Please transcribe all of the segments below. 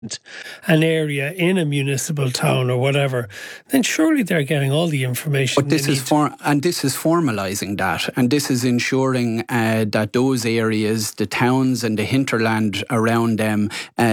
an area in a municipal town or whatever, then surely they're getting all the information. But this is formalising that, and this is ensuring that those areas, the towns and the hinterland around them,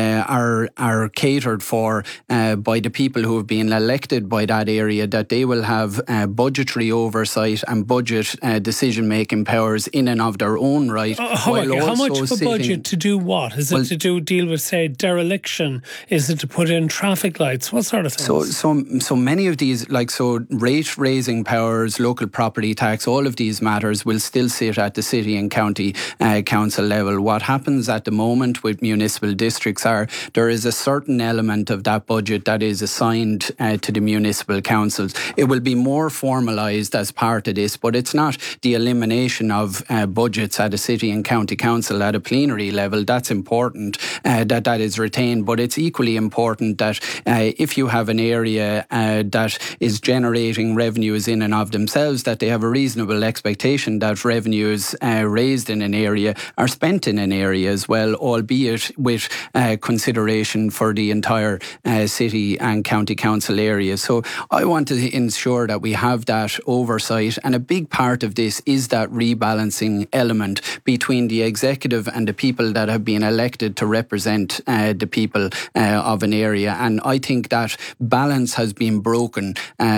are catered for by the people who have been elected by that area. That they will have budgetary oversight and budget decision-making powers in and of their own right. How much of a budget to do what? Is it to deal with, say, dereliction? Is it to put in traffic lights? What sort of things? So many of these, rate raising powers, local property tax, all of these matters will still sit at the city and county council level. What happens at the moment with municipal districts there is a certain element of that budget that is assigned to the municipal councils. It will be more formalised as part of this, but it's not the elimination of budgets at a city and county council at a plenary level. That's important that is retained, but it's equally important that if you have an area that is generating revenues in and of themselves, that they have a reasonable expectation that revenues raised in an area are spent in an area as well, albeit with consideration for the entire city and county council area. So I want to ensure that we have that oversight, and a big part of this is that rebalancing element between the executive and the people that have been elected to represent the people of an area. And I think that balance has been broken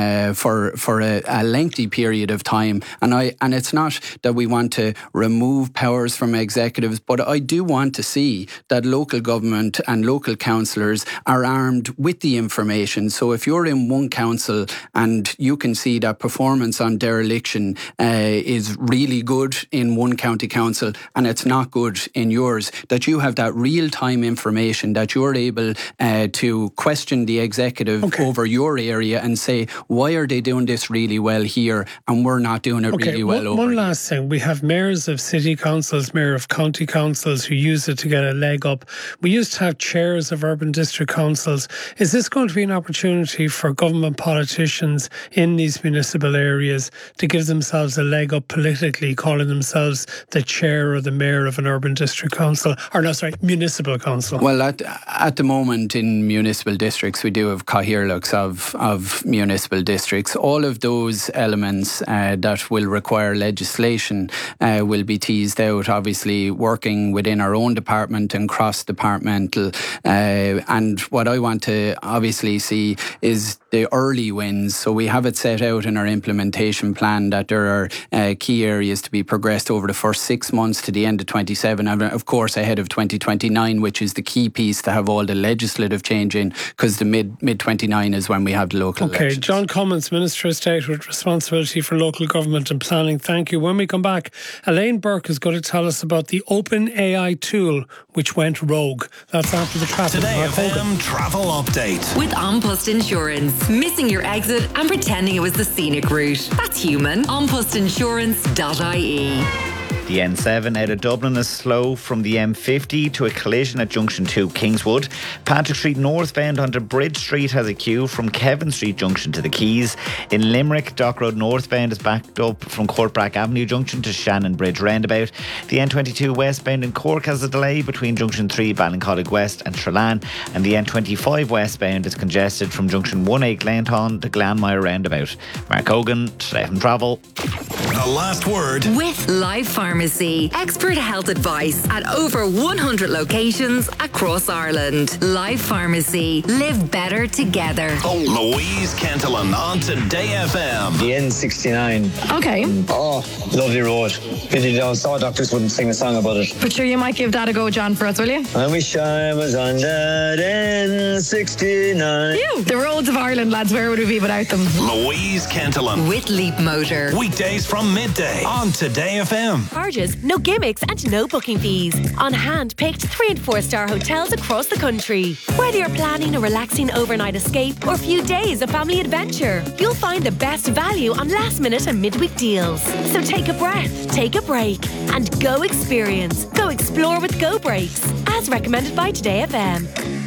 for a lengthy period of time. And it's not that we want to remove powers from executives, but I do want to see that local government and local councillors are armed with the information. So if you're in one council and you can see that performance on dereliction is really good in one county council and it's not good in yours, that you have that real-time information, that you're able to question the executive over your area and say, why are they doing this really well here and we're not doing it really well over One here? last thing. We have mayors of city councils, mayor of county councils who use it to get a leg up. We used to have chairs of urban district councils. Is this going to be an opportunity for government politicians in these municipal areas to give themselves a leg up politically, calling themselves the chair or the mayor of an urban district council, municipal council? Well, at the moment in municipal districts, we do have cathaoirleachs of municipal districts. All of those elements that will require legislation will be teased out, obviously working within our own department and cross-departmental. And what I want to obviously see is the early wins. So we have it set out in our implementation plan that there are key areas to be progressed over the first 6 months to the end of 27, and of course ahead of 2029, which is the key piece to have all the legislative change in, because the mid-29 is when we have the local elections. John Cummins, Minister of State with responsibility for local government and planning. Thank you. When we come back, Elaine Burke is going to tell us about the OpenAI tool which went rogue. That's after the traffic. Today FM Travel Update. With An Post Insurance. Missing your exit and pretending it was the scenic route. That's human. Anpostinsurance.ie. The N7 out of Dublin is slow from the M50 to a collision at Junction 2 Kingswood. Patrick Street northbound onto Bridge Street has a queue from Kevin Street Junction to the Quays. In Limerick, Dock Road northbound is backed up from Courtbrack Avenue Junction to Shannon Bridge roundabout. The N22 westbound in Cork has a delay between Junction 3 Ballincollig West and Trelane, and the N25 westbound is congested from Junction 1A Glentown to Glanmire roundabout. Mark Hogan, Today FM Travel. The last word with Life Pharmacy. Expert health advice at over 100 locations across Ireland. Life Pharmacy. Live better together. Louise Cantillon on Today FM. The N69. Okay. Oh, lovely road. Pity the Star Doctors wouldn't sing a song about it. But sure, you might give that a go, John, for us, will you? I wish I was on that N69. Phew. The roads of Ireland, lads, where would we be without them? Louise Cantillon. With Leap Motor. Weekdays from midday on Today FM. Charges, no gimmicks and no booking fees. On hand-picked 3- and 4-star hotels across the country. Whether you're planning a relaxing overnight escape or a few days of family adventure, you'll find the best value on last-minute and midweek deals. So take a breath, take a break, and go experience. Go explore with Go Breaks, as recommended by Today FM.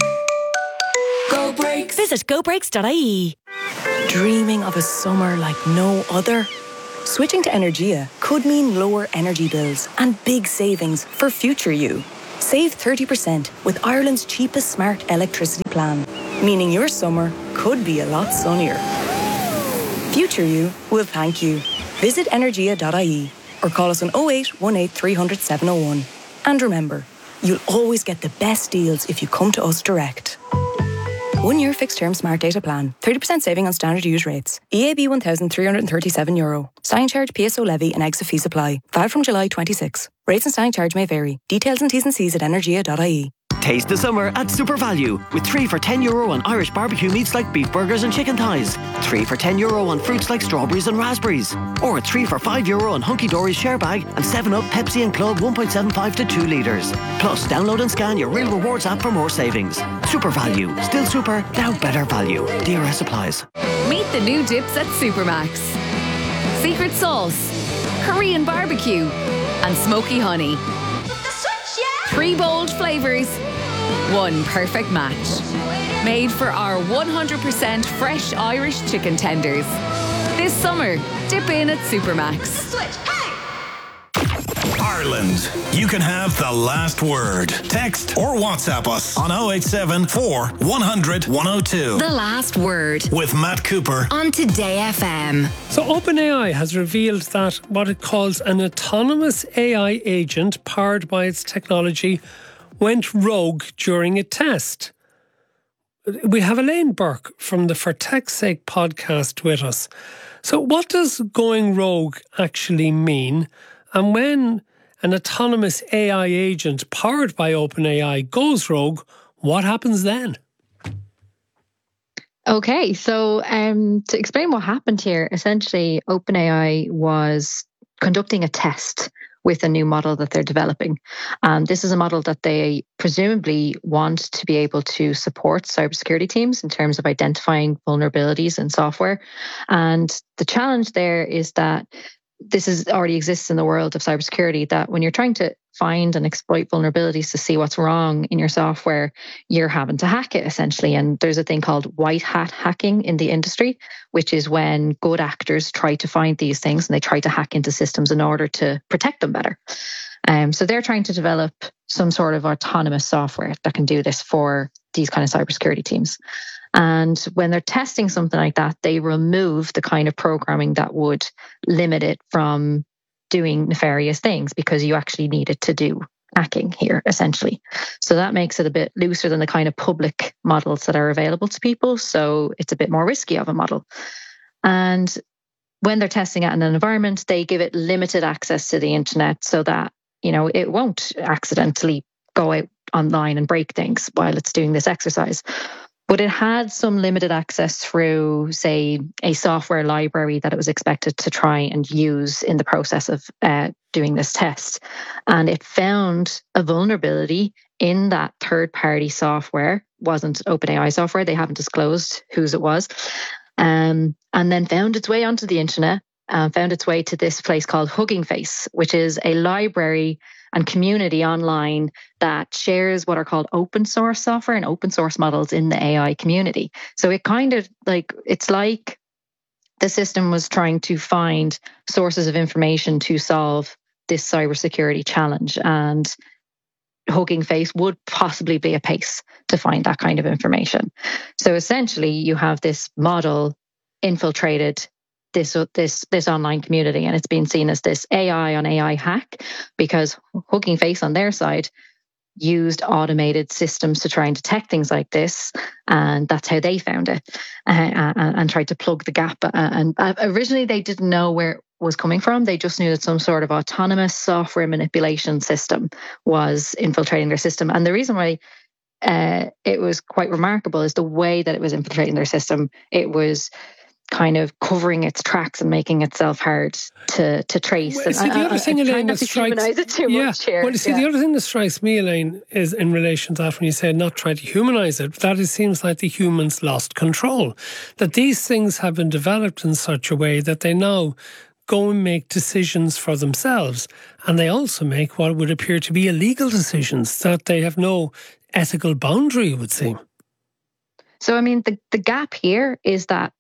Go Breaks. Visit gobreaks.ie. Dreaming of a summer like no other? Switching to Energia could mean lower energy bills and big savings for future you. Save 30% with Ireland's cheapest smart electricity plan, meaning your summer could be a lot sunnier. Future you will thank you. Visit energia.ie or call us on 0818 300 701. And remember, you'll always get the best deals if you come to us direct. 1 year fixed term smart data plan. 30% saving on standard use rates. EAB €1,337. Standing charge, PSO levy and exit fees apply. Valid from July 26. Rates and standing charge may vary. Details and T's and C's at energia.ie. Taste the summer at Super Value with 3 for €10 on Irish barbecue meats like beef burgers and chicken thighs, 3 for €10 on fruits like strawberries and raspberries, or 3 for €5 on Hunky Dory's share bag and 7-Up, Pepsi and Club 1.75 to 2 litres. Plus, download and scan your Real Rewards app for more savings. Super Value. Still super, now better value. DRS applies. Meet the new dips at Supermax. Secret sauce, Korean barbecue, and smoky honey. 3 bold flavours, 1 perfect match. Made for our 100% fresh Irish chicken tenders. This summer, dip in at Supermax. Ireland, you can have the last word. Text or WhatsApp us on 087 4 100 102. The last word. With Matt Cooper on Today FM. So OpenAI has revealed that what it calls an autonomous AI agent powered by its technology went rogue during a test. We have Elaine Burke from the For Tech's Sake podcast with us. So what does going rogue actually mean? And when an autonomous AI agent powered by OpenAI goes rogue, what happens then? Okay, so to explain what happened here, essentially OpenAI was conducting a test with a new model that they're developing. And this is a model that they presumably want to be able to support cybersecurity teams in terms of identifying vulnerabilities in software. And the challenge there is that already exists in the world of cybersecurity, that when you're trying to find and exploit vulnerabilities to see what's wrong in your software, you're having to hack it essentially. And there's a thing called white hat hacking in the industry, which is when good actors try to find these things and they try to hack into systems in order to protect them better. So they're trying to develop some sort of autonomous software that can do this for these kind of cybersecurity teams. And when they're testing something like that, they remove the kind of programming that would limit it from doing nefarious things, because you actually need it to do hacking here, essentially. So that makes it a bit looser than the kind of public models that are available to people. So it's a bit more risky of a model. And when they're testing it in an environment, they give it limited access to the internet so that, it won't accidentally go out online and break things while it's doing this exercise. But it had some limited access through, say, a software library that it was expected to try and use in the process of doing this test. And it found a vulnerability in that third-party software. Wasn't OpenAI software. They haven't disclosed whose it was. And then found its way onto the internet, found its way to this place called Hugging Face, which is a library and community online that shares what are called open source software and open source models in the AI community. So it kind of it's like the system was trying to find sources of information to solve this cybersecurity challenge. And Hugging Face would possibly be a place to find that kind of information. So essentially you have this model infiltrated this online community, and it's been seen as this AI on AI hack, because Hugging Face on their side used automated systems to try and detect things like this, and that's how they found it and tried to plug the gap. And originally they didn't know where it was coming from. They just knew that some sort of autonomous software manipulation system was infiltrating their system. And the reason why it was quite remarkable is the way that it was infiltrating their system. It was kind of covering its tracks and making itself hard to trace. Well, see, the other thing, Elaine, that strikes the other thing that strikes me, Elaine, is in relation to that, when you say not trying to humanize it, that it seems like the humans lost control. That these things have been developed in such a way that they now go and make decisions for themselves, and they also make what would appear to be illegal decisions, that they have no ethical boundary, it would seem. So, I mean, the gap here is that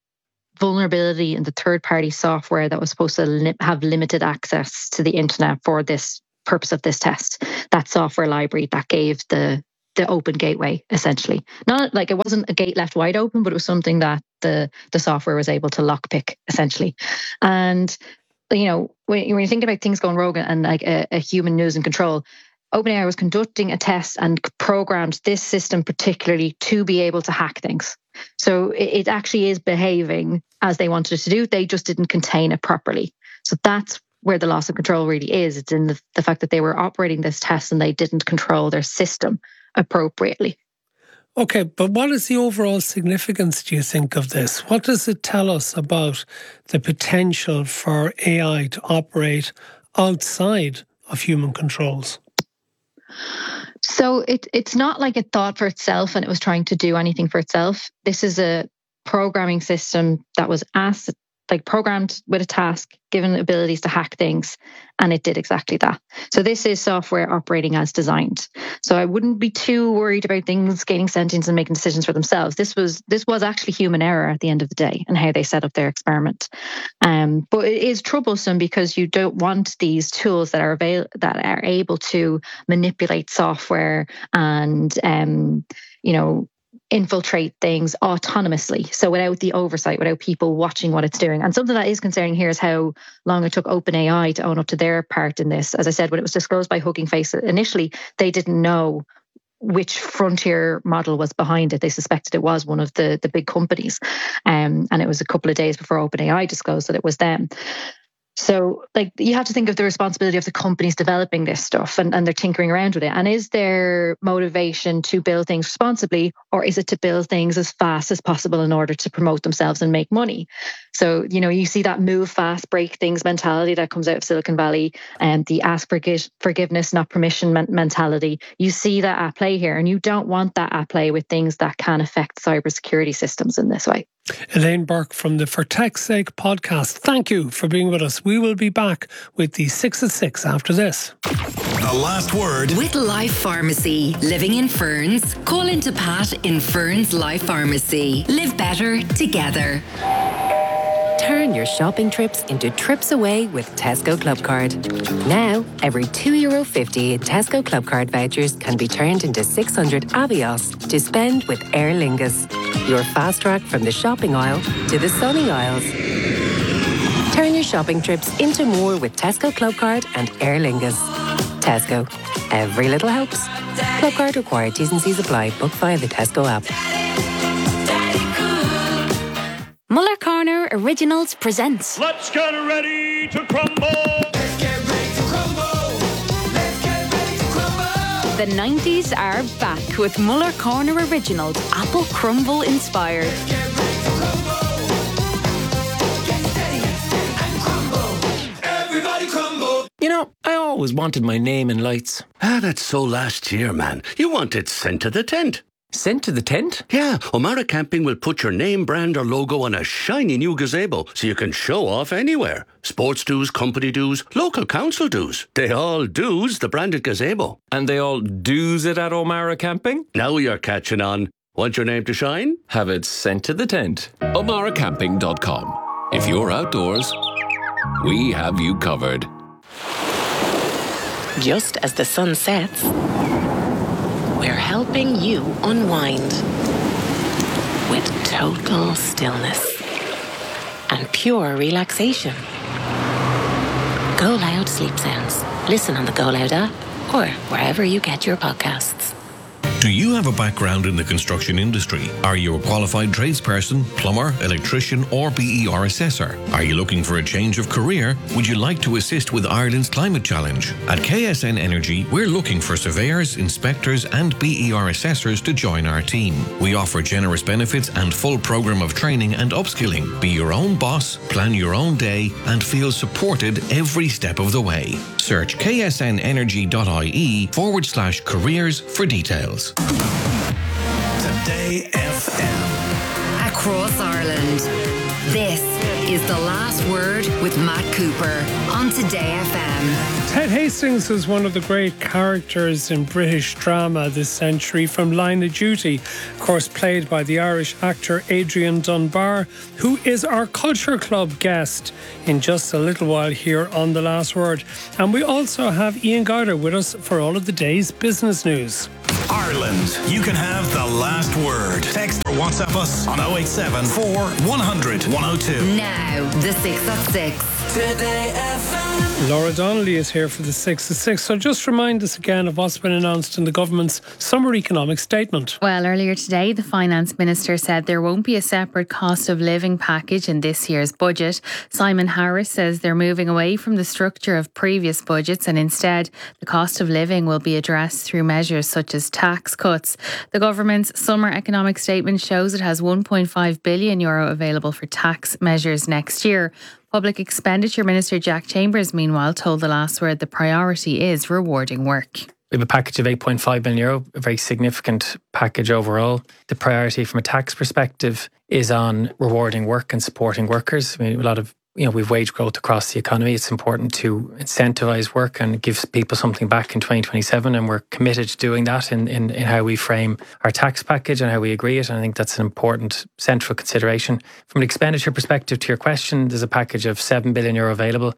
vulnerability in the third-party software that was supposed to have limited access to the internet for this purpose of this test. That software library that gave the open gateway, essentially. Not like it wasn't a gate left wide open, but it was something that the software was able to lockpick, essentially. And, you know, when you think about things going rogue and like a human losing control, OpenAI was conducting a test and programmed this system particularly to be able to hack things. So it actually is behaving as they wanted it to do. They just didn't contain it properly. So that's where the loss of control really is. It's in the fact that they were operating this test and they didn't control their system appropriately. Okay, but what is the overall significance, do you think, of this? What does it tell us about the potential for AI to operate outside of human controls? So it's not like it thought for itself and it was trying to do anything for itself. This is a programming system that was programmed with a task, given abilities to hack things, and it did exactly that. So this is software operating as designed. So I wouldn't be too worried about things gaining sentience and making decisions for themselves. This was actually human error at the end of the day and how they set up their experiment. But it is troublesome because you don't want these tools that are able to manipulate software and infiltrate things autonomously. So without the oversight, without people watching what it's doing. And something that is concerning here is how long it took OpenAI to own up to their part in this. As I said, when it was disclosed by Hugging Face initially, they didn't know which frontier model was behind it. They suspected it was one of the big companies. And it was a couple of days before OpenAI disclosed that it was them. So, you have to think of the responsibility of the companies developing this stuff and they're tinkering around with it. And is their motivation to build things responsibly, or is it to build things as fast as possible in order to promote themselves and make money? So, you see that move fast, break things mentality that comes out of Silicon Valley and the ask for forgiveness, not permission mentality. You see that at play here, and you don't want that at play with things that can affect cybersecurity systems in this way. Elaine Burke from the For Tech's Sake podcast. Thank you for being with us. We will be back with the 6 at 6 after this. The last word with Life Pharmacy. Living in Ferns? Call into Pat in Ferns Life Pharmacy. Live better together. Turn your shopping trips into trips away with Tesco Clubcard. Now, every €2.50 in Tesco Clubcard vouchers can be turned into 600 Avios to spend with Aer Lingus. Your fast track from the shopping aisle to the sunny aisles. Turn your shopping trips into more with Tesco Clubcard and Aer Lingus. Tesco. Every little helps. Clubcard required. T's and C's apply. Book via the Tesco app. Muller Corner Originals presents Let's get ready to crumble. Let's get ready to crumble. Let's get ready to crumble. The 90s are back with Muller Corner Originals, Apple Crumble inspired. Let's get ready to crumble. Get steady and crumble. Everybody crumble. You know, I always wanted my name in lights. That's so last year, man. You want it sent to the tent. Sent to the tent? Yeah, O'Mara Camping will put your name, brand or logo on a shiny new gazebo so you can show off anywhere. Sports dues, company dues, local council dues. They all dues the branded gazebo. And they all dues it at O'Mara Camping? Now you're catching on. Want your name to shine? Have it sent to the tent. O'MaraCamping.com. If you're outdoors, we have you covered. Just as the sun sets, we're helping you unwind with total stillness and pure relaxation. Go Loud Sleep Sounds. Listen on the Go Loud app or wherever you get your podcasts. Do you have a background in the construction industry? Are you a qualified tradesperson, plumber, electrician or BER assessor? Are you looking for a change of career? Would you like to assist with Ireland's Climate Challenge? At KSN Energy, we're looking for surveyors, inspectors and BER assessors to join our team. We offer generous benefits and full programme of training and upskilling. Be your own boss, plan your own day and feel supported every step of the way. Search ksnenergy.ie/careers for details. Today FM. Across Ireland. This is The Last Word with Matt Cooper on Today FM. Ted Hastings was one of the great characters in British drama this century, from Line of Duty, of course played by the Irish actor Adrian Dunbar, who is our Culture Club guest in just a little while here on The Last Word. And we also have Ian Guyder with us for all of the day's business news. Ireland, you can have the last word. Text or WhatsApp us on 087 4100 102. Now, the 6 at 6. Today FM. Laura Donnelly is here for the 6 at 6. So just remind us again of what's been announced in the government's summer economic statement. Well, earlier today, the Finance Minister said there won't be a separate cost of living package in this year's budget. Simon Harris says they're moving away from the structure of previous budgets, and instead the cost of living will be addressed through measures such as tax cuts. The government's summer economic statement shows it has €1.5 billion available for tax measures next year. Public Expenditure Minister Jack Chambers, meanwhile, told The Last Word the priority is rewarding work. We have a package of €8.5 billion, a very significant package overall. The priority from a tax perspective is on rewarding work and supporting workers. I mean, we've wage growth across the economy. It's important to incentivise work and give people something back in 2027, and we're committed to doing that in how we frame our tax package and how we agree it. And I think that's an important central consideration. From an expenditure perspective, to your question, there's a package of €7 billion available.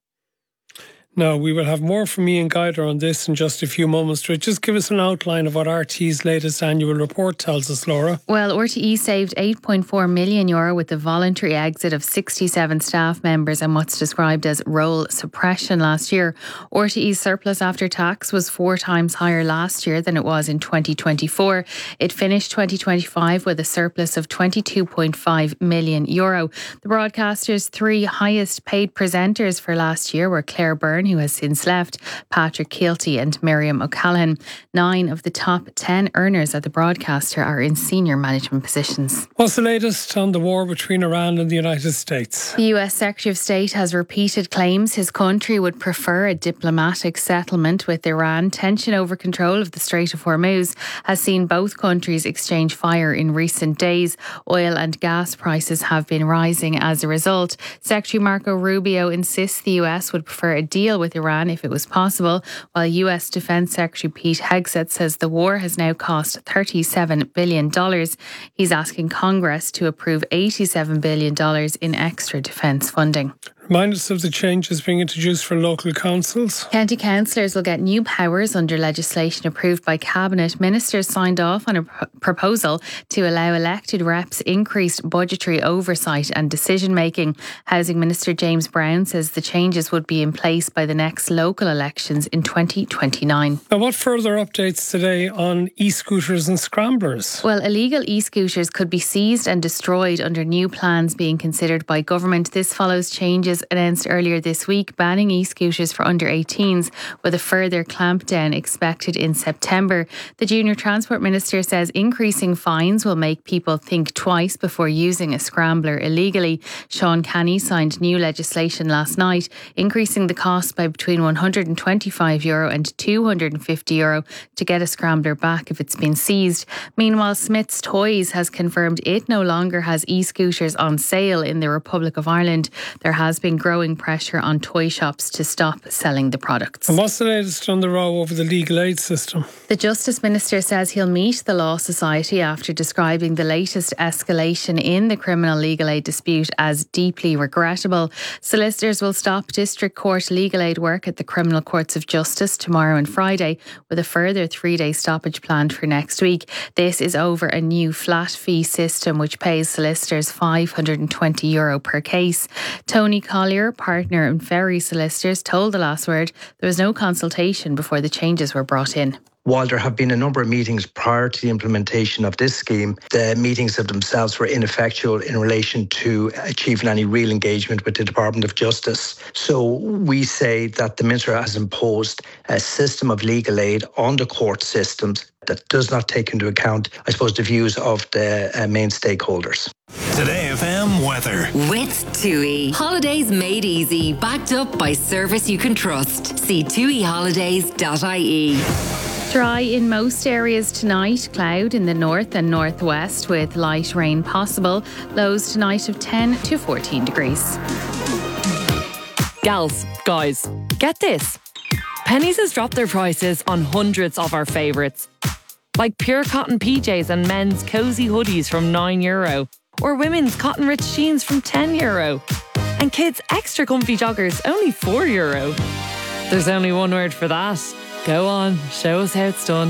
Now, we will have more from Ian Guyder on this in just a few moments. Just give us an outline of what RTE's latest annual report tells us, Laura. Well, RTE saved €8.4 million with the voluntary exit of 67 staff members and what's described as role suppression last year. RTE's surplus after tax was 4 times higher last year than it was in 2024. It finished 2025 with a surplus of €22.5 million. The broadcaster's 3 highest paid presenters for last year were Claire Byrne, who has since left, Patrick Keelty and Miriam O'Callaghan. 9 of the top 10 earners at the broadcaster are in senior management positions. What's the latest on the war between Iran and the United States? The US Secretary of State has repeated claims his country would prefer a diplomatic settlement with Iran. Tension over control of the Strait of Hormuz has seen both countries exchange fire in recent days. Oil and gas prices have been rising as a result. Secretary Marco Rubio insists the US would prefer a deal with Iran if it was possible, while US Defence Secretary Pete Hegseth says the war has now cost $37 billion. He's asking Congress to approve $87 billion in extra defence funding. Remind us of the changes being introduced for local councils. County councillors will get new powers under legislation approved by Cabinet. Ministers signed off on a proposal to allow elected reps increased budgetary oversight and decision making. Housing Minister James Brown says the changes would be in place by the next local elections in 2029. Now, what further updates today on e-scooters and scramblers? Well, illegal e-scooters could be seized and destroyed under new plans being considered by government. This follows changes announced earlier this week banning e-scooters for under 18s, with a further clampdown expected in September. The Junior Transport Minister says increasing fines will make people think twice before using a scrambler illegally. Sean Canny signed new legislation last night, increasing the cost by between €125 and €250 to get a scrambler back if it's been seized. Meanwhile, Smith's Toys has confirmed it no longer has e-scooters on sale in the Republic of Ireland. There has been growing pressure on toy shops to stop selling the products. And what's the latest on the row over the legal aid system? The Justice Minister says he'll meet the Law Society after describing the latest escalation in the criminal legal aid dispute as deeply regrettable. Solicitors will stop District Court legal aid work at the Criminal Courts of Justice tomorrow and Friday, with a further 3-day stoppage planned for next week. This is over a new flat fee system which pays solicitors €520 per case. Tony Collier, partner in Ferry Solicitors, told The Last Word there was no consultation before the changes were brought in. While there have been a number of meetings prior to the implementation of this scheme, the meetings of themselves were ineffectual in relation to achieving any real engagement with the Department of Justice. So we say that the Minister has imposed a system of legal aid on the court systems that does not take into account, I suppose, the views of the main stakeholders. Today FM weather. With TUI. Holidays made easy, backed up by service you can trust. See TUIHolidays.ie. Dry in most areas tonight, cloud in the north and northwest with light rain possible. Lows tonight of 10 to 14 degrees. Gals, guys, get this. Penneys has dropped their prices on hundreds of our favourites. Like pure cotton PJs and men's cosy hoodies from €9, or women's cotton rich jeans from €10, and kids' extra comfy joggers only €4. There's only one word for that. Go on, show us how it's done.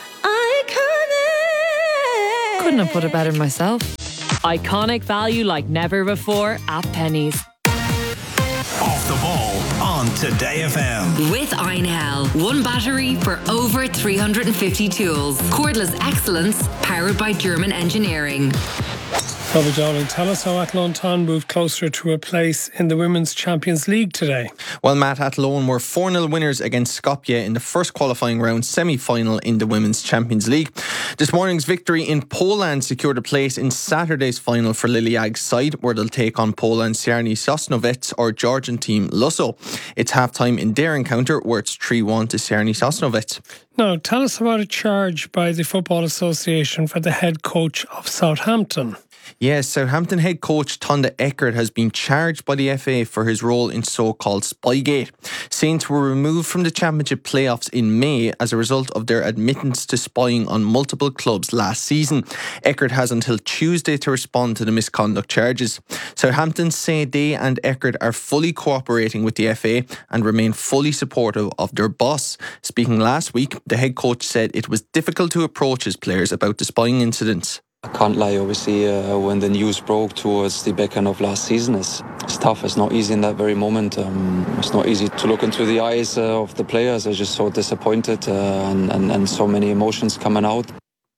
Iconic! Couldn't have put it better myself. Iconic value like never before at Penneys. Off the ball on Today FM. With Einhell. One battery for over 350 tools. Cordless excellence powered by German engineering. Robert Dowling, tell us how Athlone Town moved closer to a place in the Women's Champions League today. Well, Matt, Athlone were 4-0 winners against Skopje in the first qualifying round semi-final in the Women's Champions League. This morning's victory in Poland secured a place in Saturday's final for Liliag's side, where they'll take on Poland's Czarny Sosnowiec or Georgian team Lusso. It's half-time in their encounter, where it's 3-1 to Czarny Sosnowiec. Now, tell us about a charge by the Football Association for the head coach of Southampton. Yes, Southampton head coach Tonda Eckert has been charged by the FA for his role in so-called Spygate. Saints were removed from the Championship playoffs in May as a result of their admittance to spying on multiple clubs last season. Eckert has until Tuesday to respond to the misconduct charges. Southampton say they and Eckert are fully cooperating with the FA and remain fully supportive of their boss. Speaking last week, the head coach said it was difficult to approach his players about the spying incidents. I can't lie, obviously, when the news broke towards the back end of last season, it's tough. It's not easy in that very moment. It's not easy to look into the eyes of the players. They're just so disappointed and so many emotions coming out.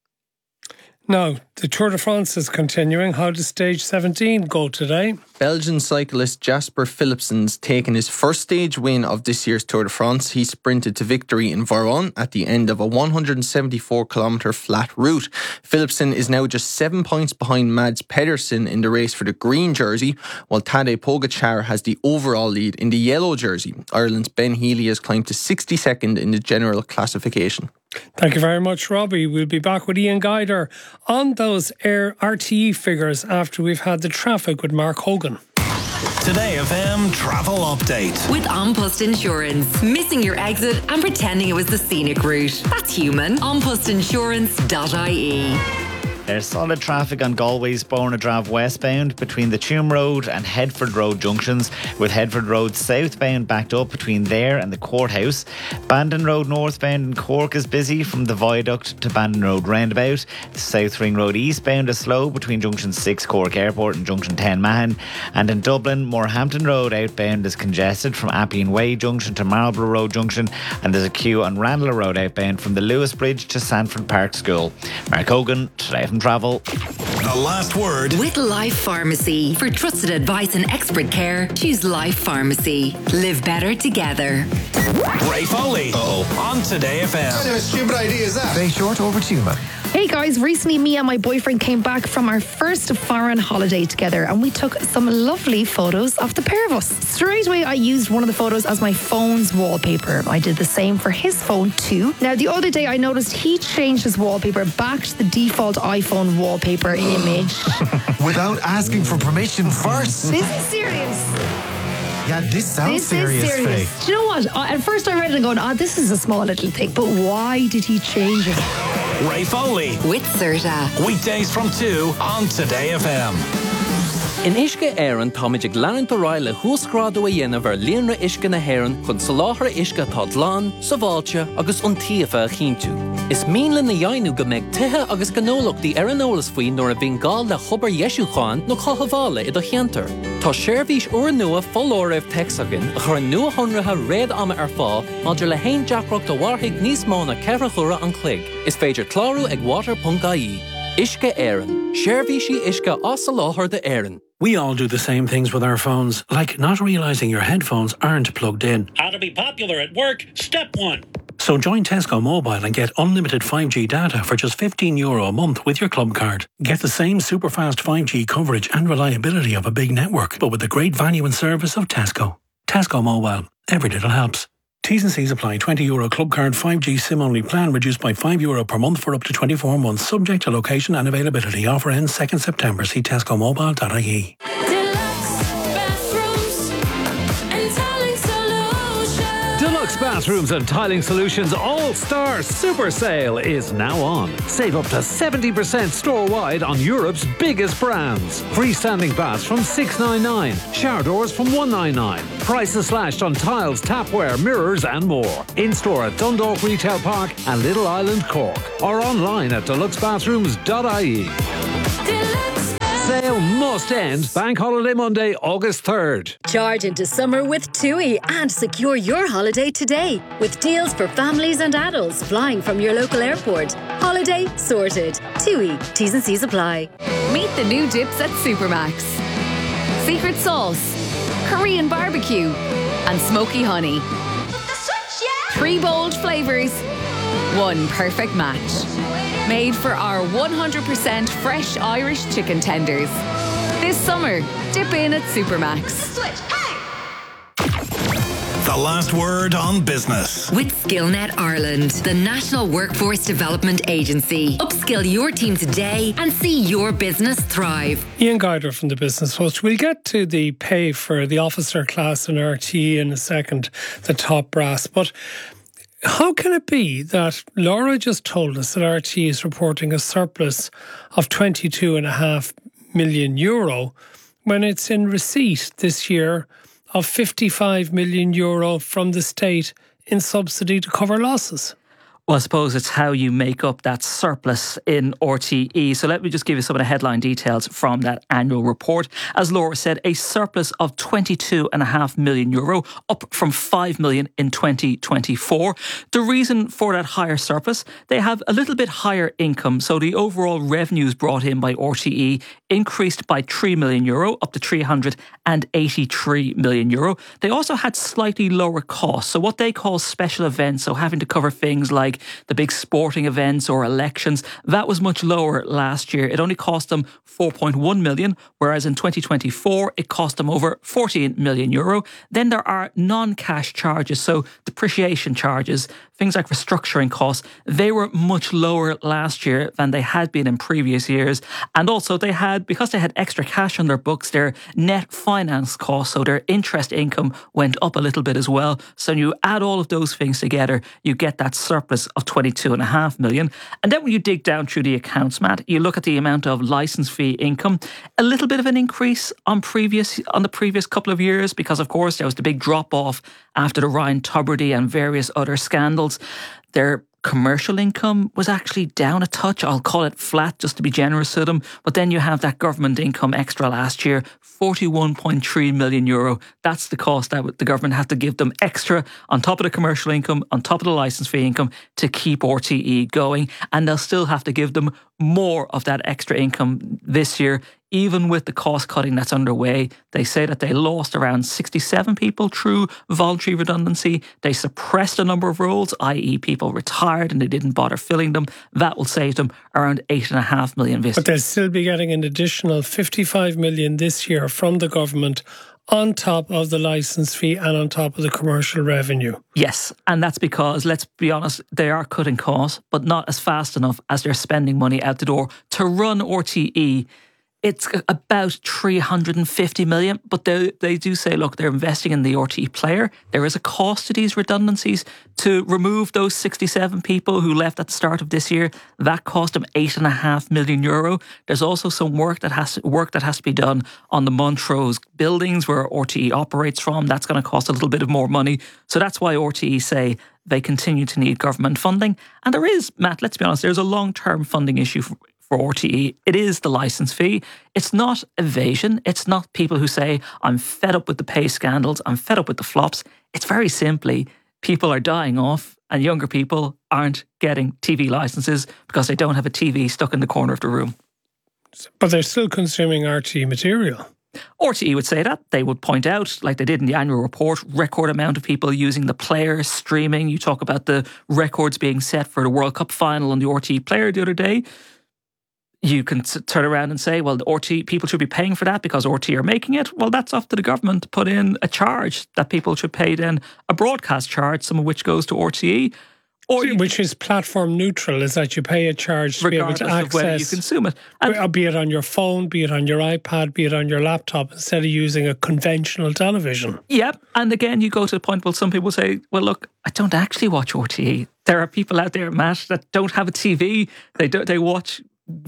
Now, the Tour de France is continuing. How does stage 17 go today? Belgian cyclist Jasper Philipsen's taken his first stage win of this year's Tour de France. He sprinted to victory in Varon at the end of a 174-kilometre flat route. Philipsen is now just 7 points behind Mads Pedersen in the race for the green jersey, while Tadej Pogačar has the overall lead in the yellow jersey. Ireland's Ben Healy has climbed to 62nd in the general classification. Thank you very much, Robbie. We'll be back with Ian Guider on those RTE figures after we've had the traffic with Mark Hogan. Today FM travel update. With An Post Insurance. Missing your exit and pretending it was the scenic route. That's human. anpostinsurance.ie. There's solid traffic on Galway's Bonadrav westbound between the Tuam Road and Headford Road junctions, with Headford Road southbound backed up between there and the courthouse. Bandon Road northbound in Cork is busy from the viaduct to Bandon Road roundabout. South Ring Road eastbound is slow between junction 6 Cork Airport and junction 10 Mahon. And in Dublin, Moorhampton Road outbound is congested from Appian Way junction to Marlborough Road junction, and there's a queue on Randall Road outbound from the Lewis Bridge to Sanford Park School. Mark Hogan, Today FM Travel. The last word. With Life Pharmacy. For trusted advice and expert care, choose Life Pharmacy. Live better together. Ray Foley. On Today FM. What kind of stupid idea is that? Very short, over to you, man. Hey guys, recently me and my boyfriend came back from our first foreign holiday together and we took some lovely photos of the pair of us. Straight away I used one of the photos as my phone's wallpaper. I did the same for his phone too. Now the other day I noticed he changed his wallpaper back to the default iPhone wallpaper image. Without asking for permission first. This is serious. Yeah, this sounds serious, Faye. Do you know what? At first I read it and going, this is a small little thing, but why did he change it? Ray Foley. With Serta. Weekdays from 2 on Today FM. In Ishke Éireann táid ag leann do ráile thuascrádú a dhéanamh ar líonra Ishke na hÉireann chun sa láthair Ishke tá dlán, sa bháilte agus iontaofa a chinntiú. Is míle na dhéanú go mbeidh tithe agus gnólachtaí ar an eolas faoin nuair a bhíonn gál le chobar Yesúcháin nó chothabhála i do cheantar. Tá seirbhís uair nua follóireamh texagan a chur nua honratha réad ama ar fá maidir le haon deacracht a bharthaigh níos mó na ceithre chura an chloig. Is féidir clárú ag water.ie. Ishke Éireann. Seirbhísí Ishke as sa láthair de Éireann. We all do the same things with our phones, like not realising your headphones aren't plugged in. How to be popular at work, step 1. So join Tesco Mobile and get unlimited 5G data for just €15 a month with your club card. Get the same super fast 5G coverage and reliability of a big network, but with the great value and service of Tesco. Tesco Mobile. Every little helps. T's and C's apply. €20 club card 5G SIM only plan reduced by €5 per month for up to 24 months, subject to location and availability. Offer ends 2nd September. See tescomobile.ie. Deluxe Bathrooms and Tiling Solutions All-Star Super Sale is now on. Save up to 70% store-wide on Europe's biggest brands. Freestanding baths from $699, shower doors from $199. Prices slashed on tiles, tapware, mirrors and more. In-store at Dundalk Retail Park and Little Island, Cork. Or online at deluxebathrooms.ie. Sale must end Bank Holiday Monday, August 3rd. Charge into summer with TUI and secure your holiday today with deals for families and adults flying from your local airport. Holiday sorted. TUI. T's and C's apply. Meet the new dips at Supermax. Secret sauce, Korean barbecue, and smoky honey. 3 bold flavours, 1 perfect match. Made for our 100% fresh Irish chicken tenders. This summer, dip in at Supermax. The last word on business. With Skillnet Ireland, the National Workforce Development Agency. Upskill your team today and see your business thrive. Ian Guyder from the Business Post. We'll get to the pay for the officer class in RTE in a second, the top brass. But how can it be that Laura just told us that RTE is reporting a surplus of €22.5 million when it's in receipt this year of €55 million from the state in subsidy to cover losses? Well, I suppose it's how you make up that surplus in RTE. So let me just give you some of the headline details from that annual report. As Laura said, a surplus of €22.5 million, up from €5 million in 2024. The reason for that higher surplus, they have a little bit higher income. So the overall revenues brought in by RTE increased by €3 million, up to €383 million. They also had slightly lower costs. So what they call special events, so having to cover things like the big sporting events or elections, that was much lower last year. It only cost them €4.1 million, whereas in 2024 it cost them over €14 million. Then there are non-cash charges, so depreciation charges, things like restructuring costs. They were much lower last year than they had been in previous years. And also because they had extra cash on their books, their net finance costs, so their interest income went up a little bit as well. So when you add all of those things together, you get that surplus of €22.5 million. And then when you dig down through the accounts, Matt, you look at the amount of licence fee income, a little bit of an increase on the previous couple of years, because of course there was the big drop off after the Ryan Tubridy and various other scandals. Their commercial income was actually down a touch. I'll call it flat just to be generous to them. But then you have that government income extra last year, €41.3 million. That's the cost that the government had to give them extra on top of the commercial income, on top of the licence fee income to keep RTE going. And they'll still have to give them more of that extra income this year, even with the cost cutting that's underway. They say that they lost around 67 people through voluntary redundancy. They suppressed a number of roles, i.e. people retired and they didn't bother filling them. That will save them around €8.5 million this year. But they'll still be getting an additional €55 million this year from the government on top of the licence fee and on top of the commercial revenue. Yes, and that's because, let's be honest, they are cutting costs, but not as fast enough as they're spending money out the door. To run RTE, it's about $350 million, but they do say, look, they're investing in the RTE player. There is a cost to these redundancies. To remove those 67 people who left at the start of this year, that cost them €8.5 million. There's also some work that has to be done on the Montrose buildings where RTE operates from. That's going to cost a little bit of more money. So that's why RTE say they continue to need government funding. And there is, Matt, let's be honest, there's a long-term funding issue for RTE. It is the licence fee. It's not evasion. It's not people who say, I'm fed up with the pay scandals, I'm fed up with the flops. It's very simply, people are dying off and younger people aren't getting TV licences because they don't have a TV stuck in the corner of the room. But they're still consuming RTE material. RTE would say that. They would point out, like they did in the annual report, record amount of people using the player, streaming. You talk about the records being set for the World Cup final on the RTE player the other day. You can turn around and say, well, the RT people should be paying for that because RT are making it. Well, that's up to the government to put in a charge that people should pay then a broadcast charge, some of which goes to RTE. Which is platform neutral, is that you pay a charge to be able to access of whether you consume it. And be it on your phone, be it on your iPad, be it on your laptop, instead of using a conventional television. Yep. And again, you go to the point, well, some people say, well, look, I don't actually watch RTE. There are people out there, Matt, that don't have a TV. They watch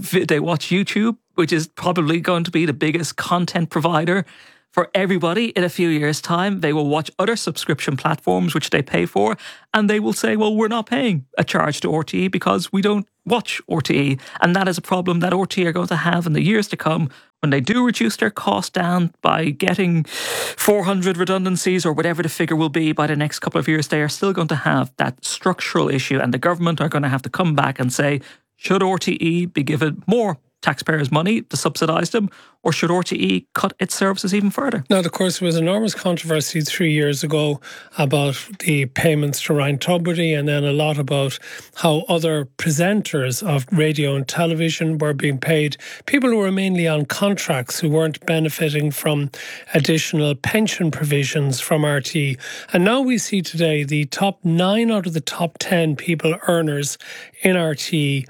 YouTube, which is probably going to be the biggest content provider for everybody in a few years' time. They will watch other subscription platforms which they pay for, and they will say, well, we're not paying a charge to RTE because we don't watch RTE. And that is a problem that RTE are going to have in the years to come when they do reduce their cost down by getting 400 redundancies or whatever the figure will be by the next couple of years. They are still going to have that structural issue, and the government are going to have to come back and say, should RTE be given more taxpayers' money to subsidise them, or should RTE cut its services even further? Now, of course, there was enormous controversy 3 years ago about the payments to Ryan Tubridy, and then a lot about how other presenters of radio and television were being paid. People who were mainly on contracts who weren't benefiting from additional pension provisions from RTE. And now we see today the top 9 out of the top 10 people earners in RTE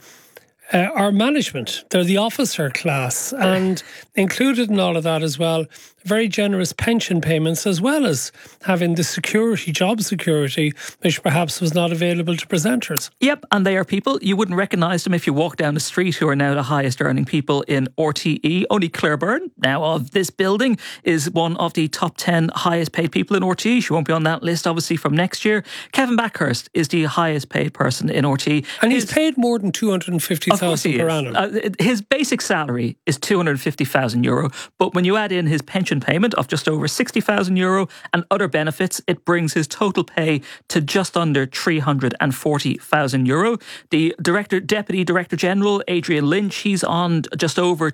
are management. They're the officer class, and included in all of that as well, very generous pension payments, as well as having the security, job security, which perhaps was not available to presenters. Yep, and they are people, you wouldn't recognise them if you walk down the street, who are now the highest earning people in RTE. Only Claire Byrne, now of this building, is one of the top 10 highest paid people in RTE. She won't be on that list, obviously, from next year. Kevin Backhurst is the highest paid person in RTE. And he's paid more than €250,000 per annum. His basic salary is €250,000, but when you add in his pension payment of just over €60,000 and other benefits, it brings his total pay to just under €340,000. The Deputy Director General, Adrian Lynch, he's on just over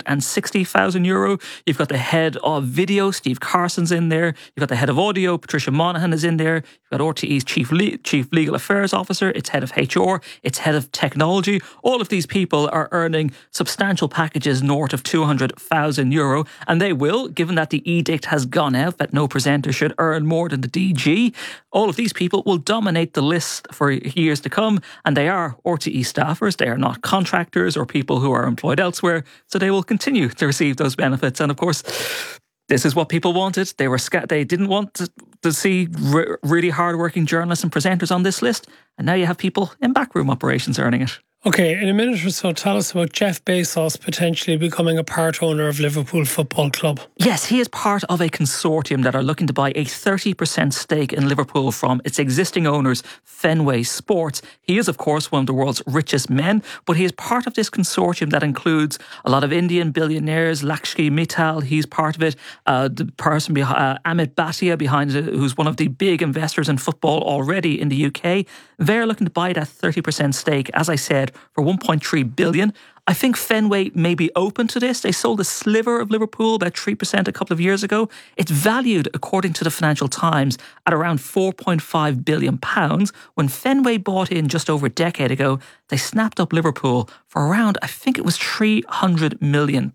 €260,000. You've got the head of video, Steve Carson's in there. You've got the head of audio, Patricia Monaghan, is in there. You've got RTE's Chief Legal Affairs Officer, its head of HR, its head of technology. All of these people are earning substantial packages north of €200,000, and they will, given that the edict has gone out that no presenter should earn more than the DG, all of these people will dominate the list for years to come, and they are RTE staffers. They are not contractors or people who are employed elsewhere, so they will continue to receive those benefits. And of course, this is what people wanted. They didn't want to see really hard-working journalists and presenters on this list, and now you have people in backroom operations earning it. Okay, in a minute or so, tell us about Jeff Bezos potentially becoming a part owner of Liverpool Football Club. Yes, he is part of a consortium that are looking to buy a 30% stake in Liverpool from its existing owners, Fenway Sports. He is, of course, one of the world's richest men, but he is part of this consortium that includes a lot of Indian billionaires. Lakshmi Mittal, he's part of it. The person behind Amit Bhatia behind it, who's one of the big investors in football already in the UK. They're looking to buy that 30% stake, as I said, for $1.3 billion. I think Fenway may be open to this. They sold a sliver of Liverpool, about 3% a couple of years ago. It's valued, according to the Financial Times, at around £4.5 billion. When Fenway bought in just over a decade ago, they snapped up Liverpool for around, I think it was £300 million.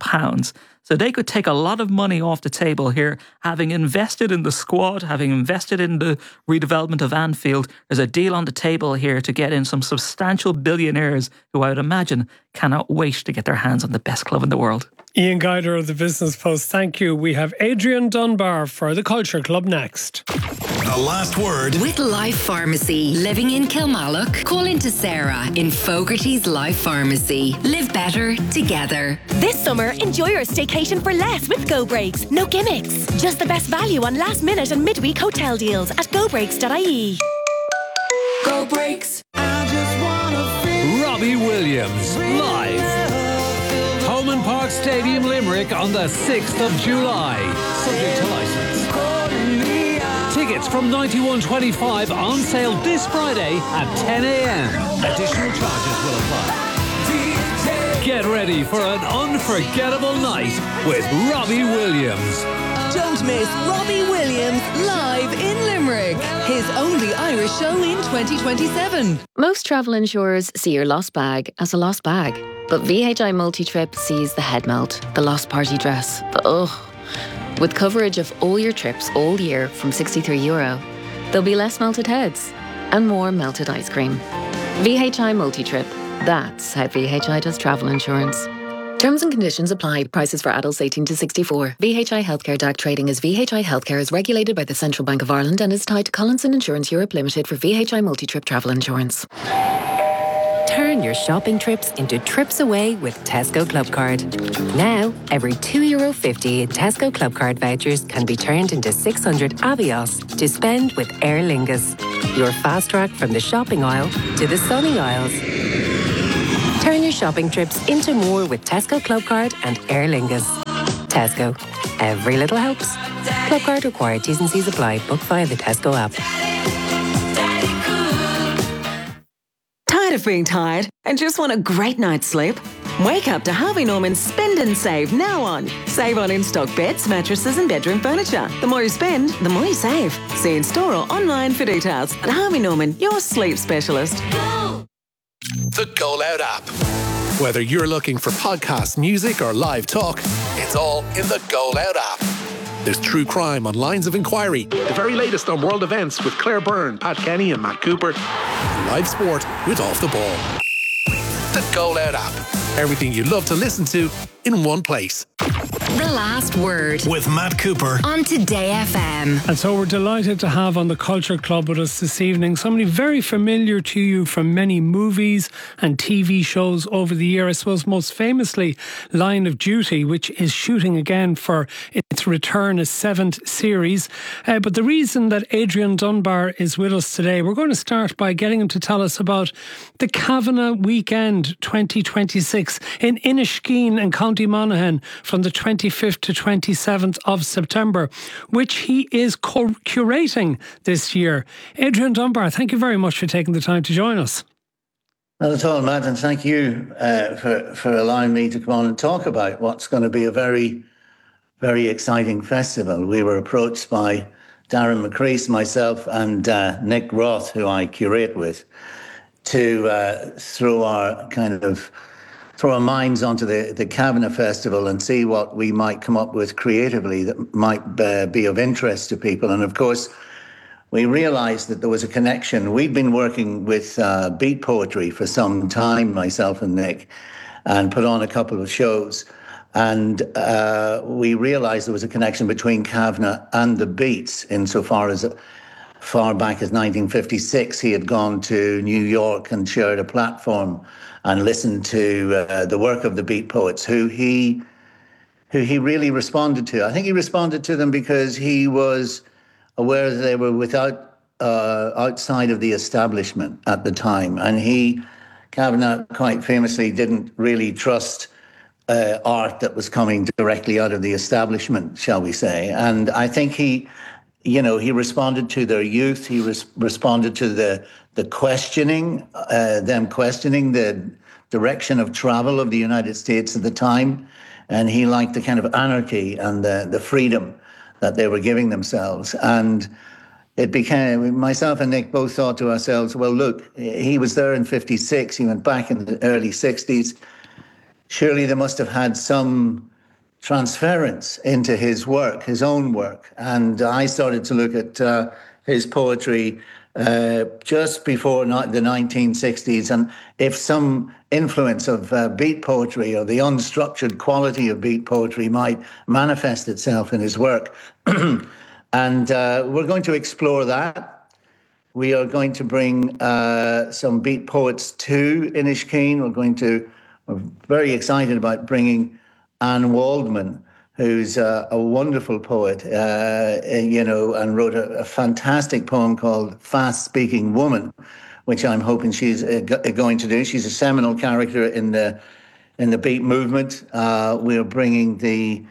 So they could take a lot of money off the table here, having invested in the squad, having invested in the redevelopment of Anfield. There's a deal on the table here to get in some substantial billionaires who I would imagine cannot wait to get their hands on the best club in the world. Ian Guider of the Business Post, thank you. We have Adrian Dunbar for the Culture Club next. The last word. With Life Pharmacy. Living in Kilmallock? Call into Sarah in Fogarty's Life Pharmacy. Live better together. This summer, enjoy your staycation for less with Go Breaks. No gimmicks. Just the best value on last minute and midweek hotel deals at gobreaks.ie. Go Breaks. Robbie Williams, live. Holman Park Stadium, Limerick on the 6th of July. Subject to licence. Tickets from $91.25 on sale this Friday at 10 a.m. Additional charges will apply. Get ready for an unforgettable night with Robbie Williams. Don't miss Robbie Williams live in Limerick. His only Irish show in 2027. Most travel insurers see your lost bag as a lost bag. But VHI Multi-Trip sees the head melt, the lost party dress, the ugh. With coverage of all your trips all year from €63, there'll be less melted heads and more melted ice cream. VHI Multi-Trip. That's how VHI does travel insurance. Terms and conditions apply. Prices for adults 18 to 64. VHI Healthcare DAC trading as VHI Healthcare is regulated by the Central Bank of Ireland and is tied to Collinson Insurance Europe Limited for VHI Multi-Trip travel insurance. Turn your shopping trips into trips away with Tesco Clubcard. Now, every €2.50 in Tesco Clubcard vouchers can be turned into 600 Avios to spend with Aer Lingus. Your fast track from the shopping aisle to the sunny aisles. Turn your shopping trips into more with Tesco Clubcard and Aer Lingus. Tesco. Every little helps. Clubcard required. T's and C's apply. Book via the Tesco app. Tired of being tired and just want a great night's sleep? Wake up to Harvey Norman's Spend and Save now on. Save on in-stock beds, mattresses and bedroom furniture. The more you spend, the more you save. See in store or online for details. At Harvey Norman, your sleep specialist. The Go Loud app. Whether you're looking for podcasts, music or live talk, it's all in the Go Loud app. There's true crime on Lines of Inquiry, the very latest on world events with Claire Byrne, Pat Kenny and Matt Cooper, and live sport with Off the Ball. The Go Loud app. Everything you love to listen to in one place. The Last Word with Matt Cooper on Today FM. And so we're delighted to have on the Culture Club with us this evening somebody very familiar to you from many movies and TV shows over the year. I suppose most famously Line of Duty, which is shooting again for its return, a 7th series. But the reason that Adrian Dunbar is with us today, we're going to start by getting him to tell us about the Kavanagh Weekend 2026 in Inniskeen and County Monaghan from the 25th to 27th of September, which he is curating this year. Adrian Dunbar, thank you very much for taking the time to join us. Not at all, Matt, and thank you for allowing me to come on and talk about what's going to be a very, very exciting festival. We were approached by Darren McCrease, myself, and Nick Roth, who I curate with, to throw our minds onto the Kavanagh Festival and see what we might come up with creatively that might be of interest to people. And of course, we realised that there was a connection. We'd been working with beat poetry for some time, myself and Nick, and put on a couple of shows. And we realised there was a connection between Kavanagh and the Beats, insofar as far back as 1956, he had gone to New York and shared a platform and listened to the work of the beat poets, who he really responded to. I think he responded to them because he was aware that they were outside of the establishment at the time. And Kavanagh quite famously didn't really trust art that was coming directly out of the establishment, shall we say. And I think he responded to their youth. He responded to the questioning, them questioning the direction of travel of the United States at the time. And he liked the kind of anarchy and the freedom that they were giving themselves. And it became, myself and Nick both thought to ourselves, well, look, he was there in 56. He went back in the early 60s. Surely they must have had some transference into his work, his own work. And I started to look at his poetry just before the 1960s, and if some influence of beat poetry or the unstructured quality of beat poetry might manifest itself in his work. And we're going to explore that. We are going to bring some beat poets to Inniskeen. We're very excited about bringing Anne Waldman, who's a wonderful poet, and wrote a fantastic poem called Fast Speaking Woman, which I'm hoping she's going to do. She's a seminal character in the beat movement. We're bringing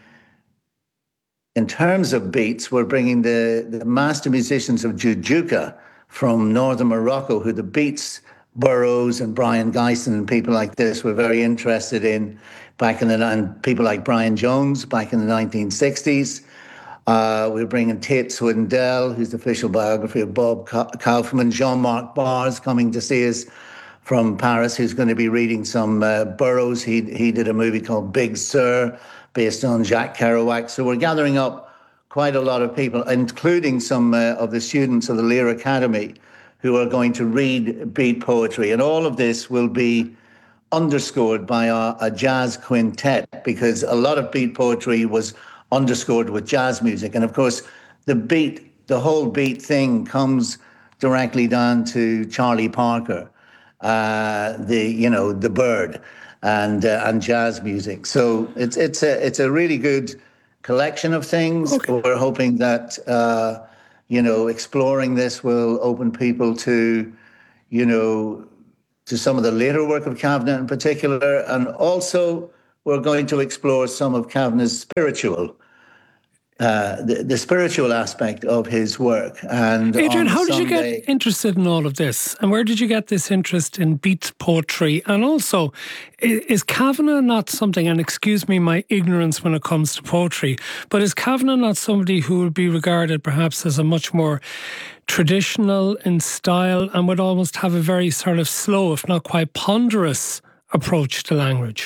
in terms of beats, we're bringing the master musicians of Jujuka from northern Morocco, who the Beats Burroughs and Brian Geisen and people like this were very interested in and people like Brian Jones back in the 1960s. We're bringing Tate Swindell, who's the official biography of Bob Kaufman, Jean-Marc Barrs coming to see us from Paris who's going to be reading some Burroughs. He did a movie called Big Sur based on Jacques Kerouac. So we're gathering up quite a lot of people, including some of the students of the Lear Academy who are going to read beat poetry. And all of this will be underscored by a jazz quintet, because a lot of beat poetry was underscored with jazz music. And of course, the whole beat thing comes directly down to Charlie Parker, the Bird, and jazz music. So it's a really good collection of things. Okay. We're hoping that exploring this will open people to some of the later work of Kavanagh in particular, and also we're going to explore some of Kavanagh's spiritual. The spiritual aspect of his work. And Adrian, how did you get interested in all of this? And where did you get this interest in beat poetry? And also, is Kavanagh not something, and excuse me my ignorance when it comes to poetry, but is Kavanagh not somebody who would be regarded perhaps as a much more traditional in style and would almost have a very sort of slow, if not quite ponderous approach to language?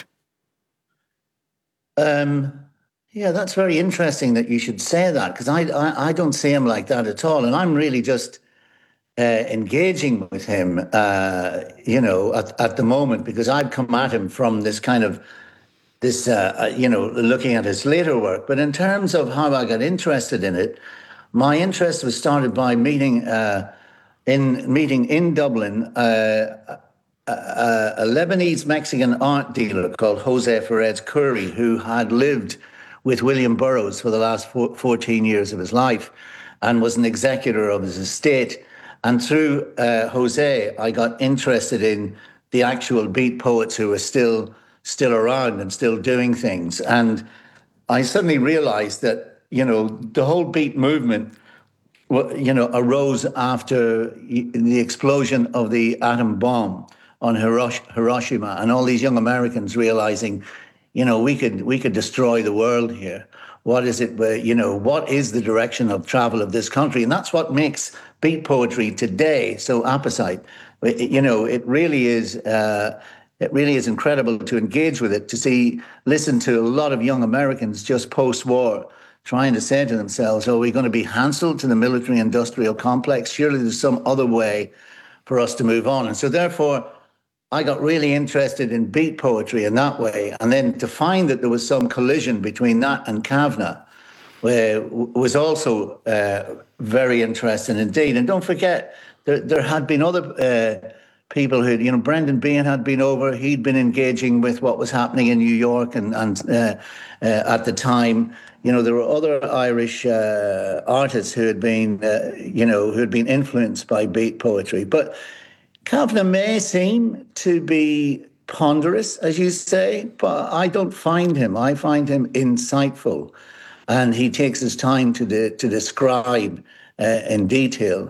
Yeah, that's very interesting that you should say that, because I don't see him like that at all. And I'm really just engaging with him, at the moment, because I've come at him from this kind of, looking at his later work. But in terms of how I got interested in it, my interest was started by meeting in Dublin a Lebanese-Mexican art dealer called Jose Ferez Curry, who had lived with William Burroughs for the last 14 years of his life and was an executor of his estate. And through Jose, I got interested in the actual beat poets who were still around and still doing things. And I suddenly realized that, the whole beat movement, arose after the explosion of the atom bomb on Hiroshima, and all these young Americans realizing, we could destroy the world here. What is it? What is the direction of travel of this country? And that's what makes beat poetry today so apposite. It really is. It really is incredible to engage with it, to listen to a lot of young Americans just post-war trying to say to themselves, "Are we going to be handselled to the military-industrial complex? Surely there's some other way for us to move on." And so, therefore, I got really interested in beat poetry in that way. And then to find that there was some collision between that and Kavanagh was also very interesting indeed. And don't forget, there had been other people who, Brendan Behan had been over. He'd been engaging with what was happening in New York. And at the time, there were other Irish artists who had been, influenced by beat poetry. But Kavanagh may seem to be ponderous, as you say, but I don't find him. I find him insightful, and he takes his time to describe in detail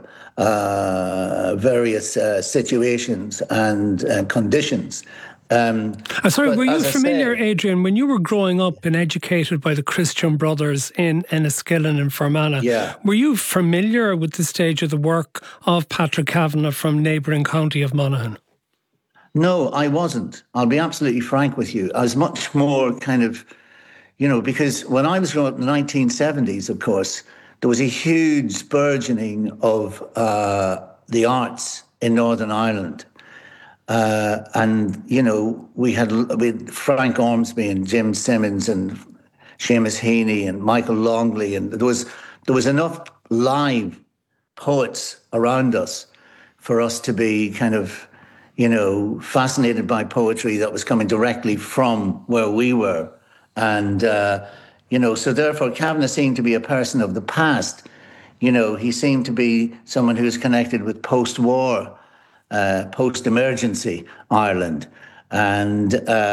various situations and conditions. Sorry, were you familiar, Adrian, when you were growing up and educated by the Christian Brothers in Enniskillen and Fermanagh? Yeah. Were you familiar with the stage of the work of Patrick Kavanagh from neighbouring county of Monaghan? No, I wasn't. I'll be absolutely frank with you. I was much more kind of, because when I was growing up in the 1970s, of course, there was a huge burgeoning of the arts in Northern Ireland. And we had Frank Ormsby and Jim Simmons and Seamus Heaney and Michael Longley, and there was enough live poets around us for us to be kind of, fascinated by poetry that was coming directly from where we were. And, so therefore Kavanagh seemed to be a person of the past. He seemed to be someone who's connected with post-war, post-emergency Ireland. And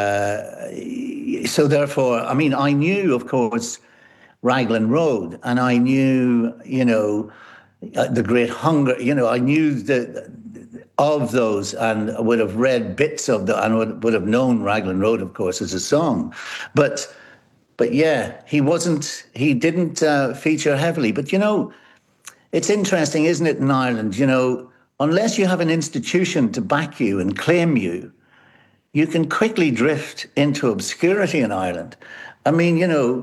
so therefore, I knew, of course, Raglan Road, and I knew, the Great Hunger, I knew of those, and would have read bits of and would have known Raglan Road, of course, as a song. But yeah, he didn't feature heavily. But, it's interesting, isn't it, in Ireland, unless you have an institution to back you and claim you, you can quickly drift into obscurity in Ireland. I mean,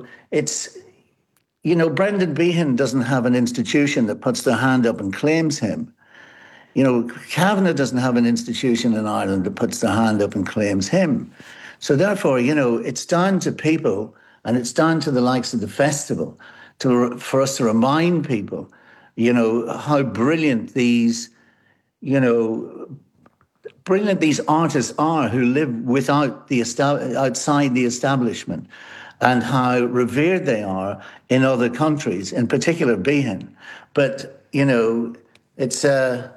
Brendan Behan doesn't have an institution that puts their hand up and claims him. Kavanagh doesn't have an institution in Ireland that puts their hand up and claims him. So therefore, it's down to people, and it's down to the likes of the festival for us to remind people, how brilliant these artists are who live outside the establishment, and how revered they are in other countries, in particular Behan. But it's a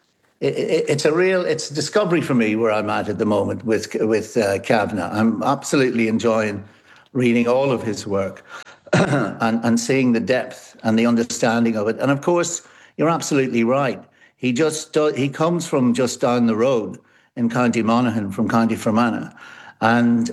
discovery for me where I'm at the moment with Kavanagh. I'm absolutely enjoying reading all of his work and seeing the depth and the understanding of it. And of course, you're absolutely right. He comes from just down the road in County Monaghan, from County Fermanagh, and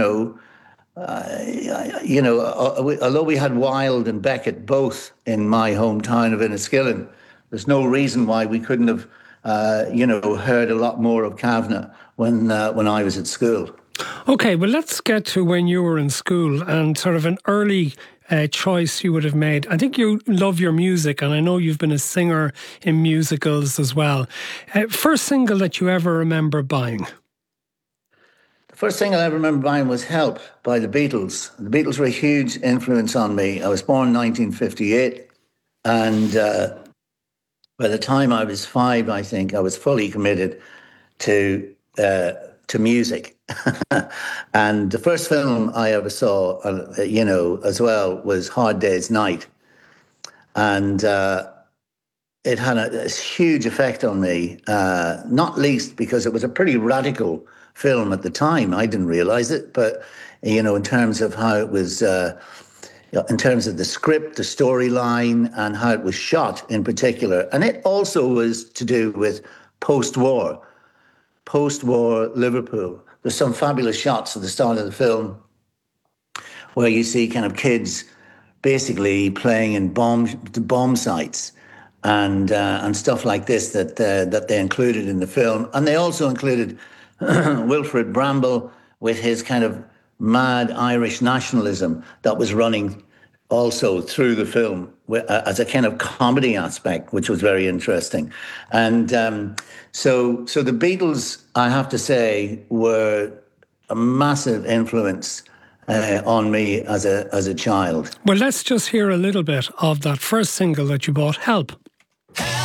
although we had Wilde and Beckett both in my hometown of Enniskillen, there's no reason why we couldn't have heard a lot more of Kavanagh when I was at school. Okay, well, let's get to when you were in school and sort of an early choice you would have made. I think you love your music, and I know you've been a singer in musicals as well. First single that you ever remember buying? The first single I ever remember buying was Help by the Beatles. The Beatles were a huge influence on me. I was born in 1958, and by the time I was 5, I think, I was fully committed to music. And the first film I ever saw, as well, was Hard Day's Night. And it had a huge effect on me, not least because it was a pretty radical film at the time. I didn't realize it, but, in terms of how it was, in terms of the script, the storyline, and how it was shot in particular. And it also was to do with post-war Liverpool. There's some fabulous shots at the start of the film where you see kind of kids basically playing in bomb sites and stuff like this that they included in the film. And they also included Wilfred Bramble with his kind of mad Irish nationalism that was running also through the film as a kind of comedy aspect, which was very interesting. And so the Beatles, I have to say, were a massive influence on me as a child. Well, let's just hear a little bit of that first single that you bought, Help.